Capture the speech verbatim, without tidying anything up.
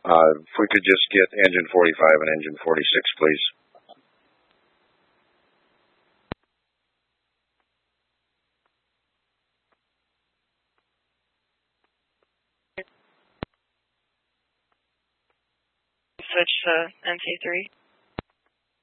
Uh, if we could just get engine forty-five and engine forty-six, please. Switch to N T three.